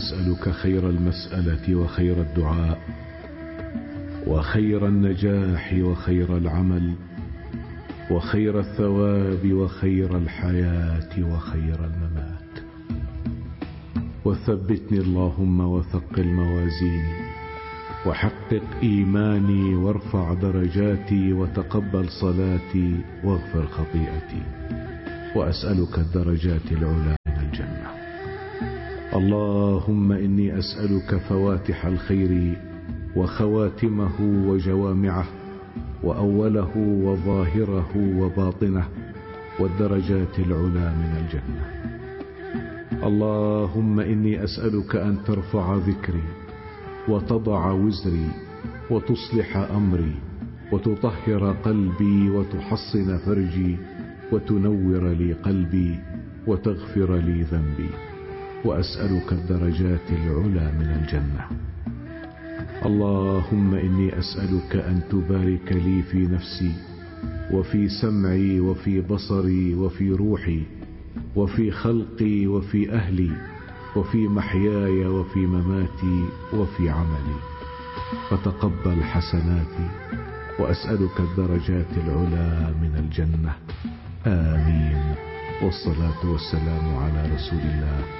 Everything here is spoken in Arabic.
أسألك خير المسألة وخير الدعاء وخير النجاح وخير العمل وخير الثواب وخير الحياة وخير الممات. وثبتني اللهم وثقل موازيني وحقق إيماني وارفع درجاتي وتقبل صلاتي واغفر خطيئتي. وأسألك الدرجات العلى من الجنة. اللهم إني أسألك فواتح الخير وخواتمه وجوامعه وأوله وظاهره وباطنه والدرجات العلى من الجنة. اللهم إني أسألك أن ترفع ذكري وتضع وزري وتصلح أمري وتطهر قلبي وتحصن فرجي وتنور لي قلبي وتغفر لي ذنبي. وأسألك الدرجات العلى من الجنة. اللهم إني أسألك أن تبارك لي في نفسي وفي سمعي وفي بصري وفي روحي وفي خلقي وفي أهلي وفي محياي وفي مماتي وفي عملي، فتقبل حسناتي. وأسألك الدرجات العلى من الجنة. آمين. والصلاة والسلام على رسول الله